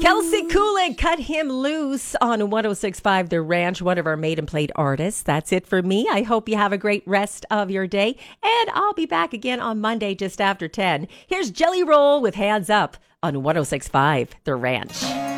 Kelsey Coolin, Cut Him Loose on 106.5 The Ranch, one of our made and played artists. That's it for me. I hope you have a great rest of your day, and I'll be back again on Monday just after 10. Here's Jelly Roll with Hands Up on 106.5 The Ranch.